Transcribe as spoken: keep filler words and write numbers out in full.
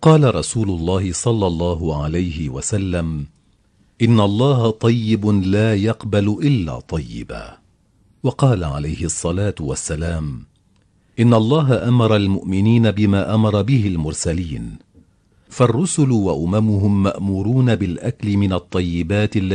قال رسول الله صلى الله عليه وسلم: إن الله طيب لا يقبل إلا طيبا. وقال عليه الصلاة والسلام: إن الله أمر المؤمنين بما أمر به المرسلين، فالرسل وأممهم مأمورون بالأكل من الطيبات